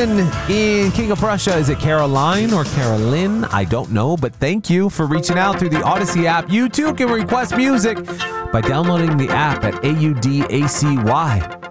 Carolyn in King of Prussia. Is it Caroline or Carolyn? I don't know, but thank you for reaching out through the Odyssey app. You too can request music by downloading the app at AUDACY.